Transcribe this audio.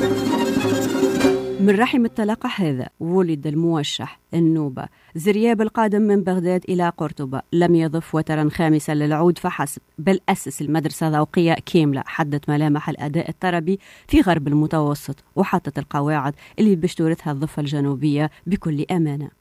من رحم التلقح هذا ولد الموشح النوبة زرياب القادم من بغداد إلى قرطبة. لم يضف وترا خامسا للعود فحسب، بل أسس المدرسة ذوقية كاملة حدت ملامح الأداء الطربي في غرب المتوسط، وحطت القواعد اللي باش تورثها الضفة الجنوبية بكل أمانة.